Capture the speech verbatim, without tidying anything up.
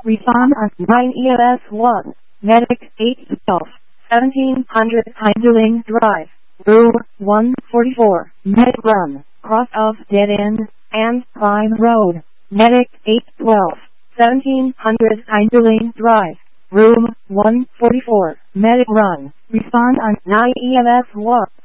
Respond on nine E M S one. Medic eight twelve. seventeen hundred Heindeling Drive. Room one forty-four. Medic run. Cross of dead end and Climb Road. Medic eight twelve. seventeen hundred Heindeling Drive. Room one forty-four. Medic run. Respond on nine E M S one.